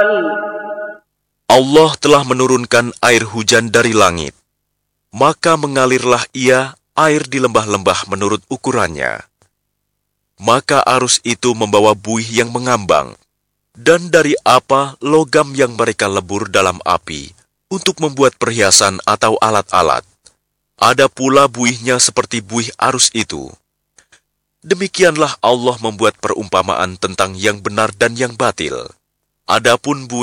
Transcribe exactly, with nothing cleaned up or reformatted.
Allah telah menurunkan air hujan dari langit, maka mengalirlah ia air di lembah-lembah menurut ukurannya. Maka arus itu membawa buih yang mengambang, dan dari apa logam yang mereka lebur dalam api untuk membuat perhiasan atau alat-alat. Ada pula buihnya seperti buih arus itu. Demikianlah Allah membuat perumpamaan tentang yang benar dan yang batil. Adapun buih